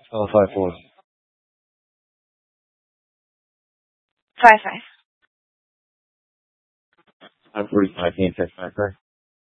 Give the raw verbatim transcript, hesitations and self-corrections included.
Oh, five four. Five five. I'm forty-five. Can't text back, right?